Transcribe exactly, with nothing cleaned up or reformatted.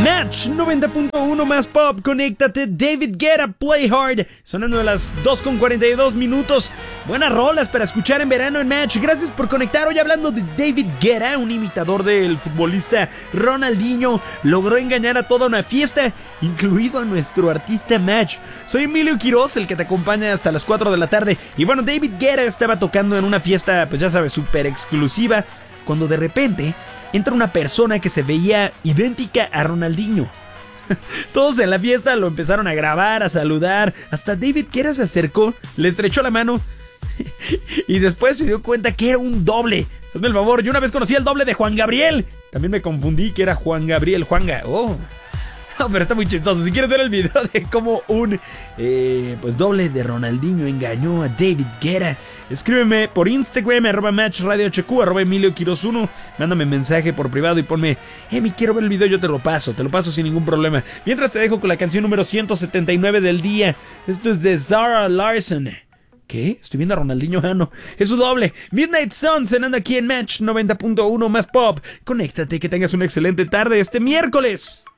Match noventa punto uno más pop, conéctate. David Guetta, Play Hard, sonando a las dos con cuarenta y dos minutos. Buenas rolas para escuchar en verano en Match. Gracias por conectar. Hoy hablando de David Guetta, un imitador del futbolista Ronaldinho, logró engañar a toda una fiesta, incluido a nuestro artista Match. Soy Emilio Quiroz, el que te acompaña hasta las cuatro de la tarde. Y bueno, David Guetta estaba tocando en una fiesta, pues ya sabes, súper exclusiva, cuando de repente entra una persona que se veía idéntica a Ronaldinho. Todos en la fiesta lo empezaron a grabar, a saludar. Hasta David Guetta se acercó, le estrechó la mano y después se dio cuenta que era un doble. Hazme el favor, yo una vez conocí al doble de Juan Gabriel. También me confundí que era Juan Gabriel, Juanga. Oh, no, pero está muy chistoso. Si quieres ver el video de cómo un eh, pues doble de Ronaldinho engañó a David Guetta, escríbeme por Instagram, arroba Match Radio H Q, arroba Emilio Quiroz uno. Mándame mensaje por privado y ponme, Emi, quiero ver el video, yo te lo paso, te lo paso sin ningún problema. Mientras te dejo con la canción número ciento setenta y nueve del día. Esto es de Zara Larsson. ¿Qué? Estoy viendo a Ronaldinho. Ah, no, es su doble. Midnight Sun sonando aquí en Match noventa punto uno más pop. Conéctate, que tengas una excelente tarde este miércoles.